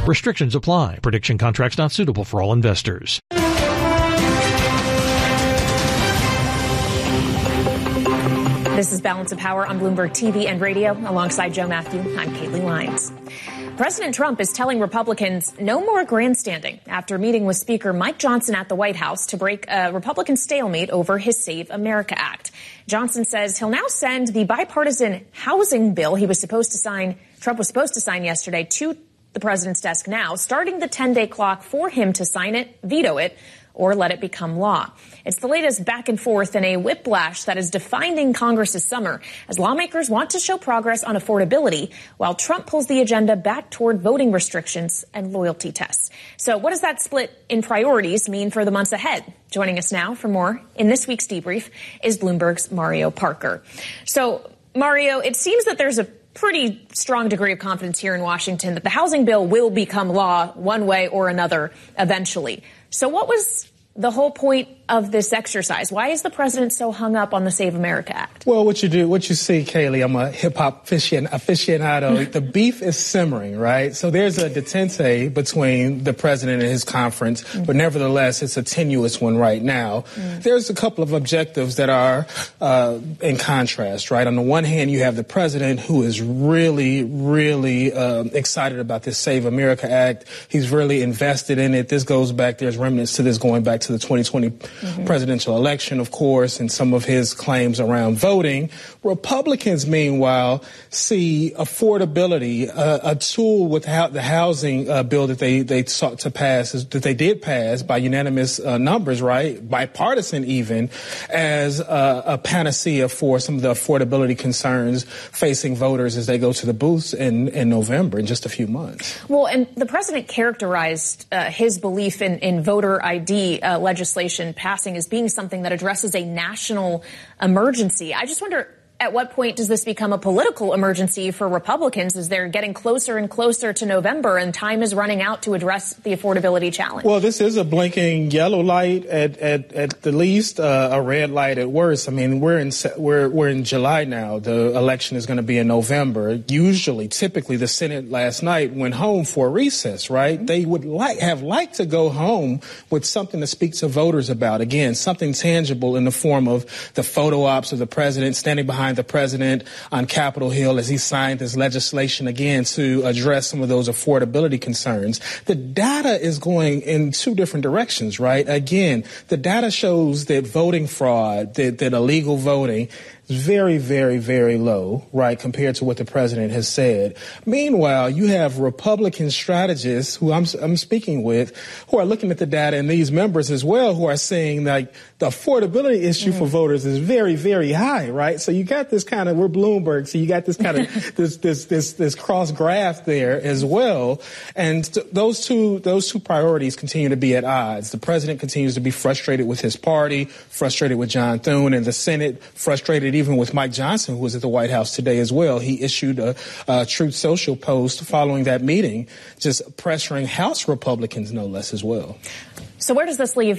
Restrictions apply. Prediction contracts not suitable for all investors. This is Balance of Power on Bloomberg TV and radio. Alongside Joe Matthew, I'm Kaylee Lyons. President Trump is telling Republicans no more grandstanding after meeting with Speaker Mike Johnson at the White House to break a Republican stalemate over his Save America Act. Johnson says he'll now send the bipartisan housing bill Trump was supposed to sign yesterday to the president's desk now, starting the 10-day clock for him to sign it, veto it, or let it become law. It's the latest back and forth in a whiplash that is defining Congress's summer as lawmakers want to show progress on affordability while Trump pulls the agenda back toward voting restrictions and loyalty tests. So what does that split in priorities mean for the months ahead? Joining us now for more in this week's debrief is Bloomberg's Mario Parker. So, Mario, it seems that there's a pretty strong degree of confidence here in Washington that the housing bill will become law one way or another eventually. So what was the whole point of this exercise? Why is the president so hung up on the Save America Act? Well, what you see, Kaylee, I'm a hip-hop aficionado. The beef is simmering, right? So there's a detente between the president and his conference, but nevertheless, it's a tenuous one right now. There's a couple of objectives that are in contrast, right? On the one hand, you have the president who is really excited about this Save America Act. He's really invested in it. This goes back, there's remnants to this going back to the 2020 presidential election, of course, and some of his claims around voting. Republicans, meanwhile, see affordability, a tool with the housing bill that they sought to pass, that they did pass by unanimous numbers, right, bipartisan even, as a panacea for some of the affordability concerns facing voters as they go to the booths in November, in just a few months. Well, and the president characterized his belief in voter ID legislation passing as being something that addresses a national emergency. I just wonder, at what point does this become a political emergency for Republicans as they're getting closer and closer to November and time is running out to address the affordability challenge? Well, this is a blinking yellow light at the least, a red light at worst. I mean, we're in July now. The election is going to be in November. Typically, the Senate last night went home for a recess, right? They would have liked to go home with something to speak to voters about. Again, something tangible in the form of the photo ops of the president standing behind the president on Capitol Hill as he signed this legislation again to address some of those affordability concerns. The data is going in two different directions, right? Again, the data shows that voting fraud, that illegal voting is very, very, very low, right, compared to what the president has said. Meanwhile, you have Republican strategists who I'm speaking with who are looking at the data, and these members as well, who are saying like the affordability issue for voters is very, very high, right? So you got this kind of, we're Bloomberg, so you got this kind of this cross graph there as well. And those two priorities continue to be at odds. The president continues to be frustrated with his party, frustrated with John Thune, and the Senate frustrated even with Mike Johnson, who was at the White House today as well. He issued a Truth Social post following that meeting, just pressuring House Republicans, no less, as well. So where does this leave